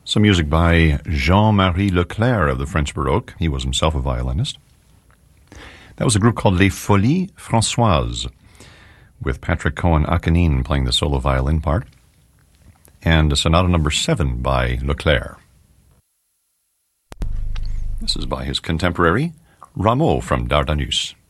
Some music by Jean-Marie Leclerc of the French Baroque. He was himself a violinist. That was a group called Les Folies Françoises, with Patrick Cohen-Achanin playing the solo violin part, and Sonata No. 7 by Leclerc. This is by his contemporary, Rameau from Dardanus.